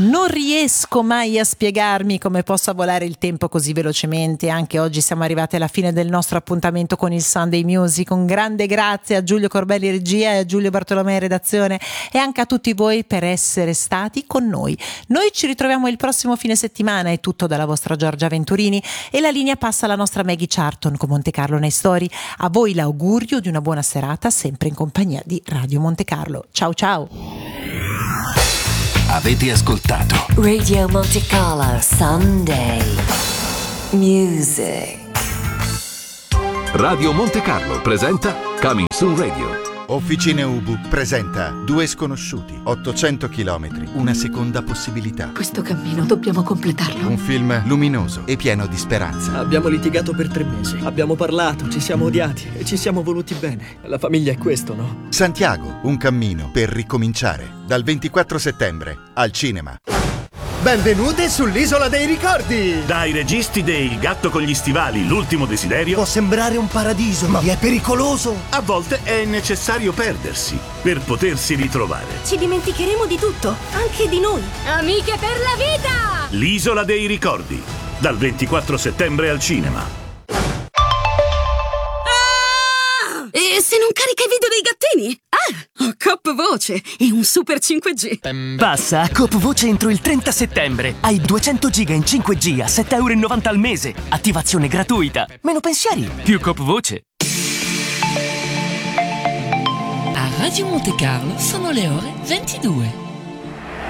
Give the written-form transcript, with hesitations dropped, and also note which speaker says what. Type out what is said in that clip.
Speaker 1: Non riesco mai a spiegarmi come possa volare il tempo così velocemente. Anche oggi siamo arrivati alla fine del nostro appuntamento con il Sunday Music. Un grande grazie a Giulio Corbelli regia e a Giulio Bartolomei redazione, e anche a tutti voi per essere stati con noi. Noi ci ritroviamo il prossimo fine settimana. È tutto dalla vostra Giorgia Venturini e la linea passa alla nostra Maggie Charlton con Monte Carlo Night Story. A voi l'augurio di una buona serata, sempre in compagnia di Radio Monte Carlo. Ciao ciao.
Speaker 2: Avete ascoltato
Speaker 3: Radio Monte Carlo Sunday Music.
Speaker 2: Radio Monte Carlo presenta Coming Soon Radio.
Speaker 4: Officine Ubu presenta Due sconosciuti, 800 chilometri, una seconda possibilità.
Speaker 5: Questo cammino dobbiamo completarlo.
Speaker 4: Un film luminoso e pieno di speranza.
Speaker 6: Abbiamo litigato per 3 mesi, abbiamo parlato, ci siamo odiati e ci siamo voluti bene. La famiglia è questo, no?
Speaker 4: Santiago, un cammino per ricominciare. Dal 24 settembre al cinema.
Speaker 7: Benvenute sull'Isola dei Ricordi!
Speaker 8: Dai registi dei Il gatto con gli stivali, l'ultimo desiderio.
Speaker 7: Può sembrare un paradiso, ma è pericoloso!
Speaker 8: A volte è necessario perdersi per potersi ritrovare.
Speaker 9: Ci dimenticheremo di tutto, anche di noi. Amiche per la vita!
Speaker 8: L'Isola dei Ricordi, dal 24 settembre al cinema.
Speaker 5: E se non carica i video dei gattini? Ho Coop Voce e un super 5G.
Speaker 10: Passa a Coop Voce entro il 30 settembre. Hai 200 giga in 5G a 7,90 € al mese. Attivazione gratuita. Meno pensieri, più Coop Voce.
Speaker 11: A Radio Monte Carlo sono le ore 22.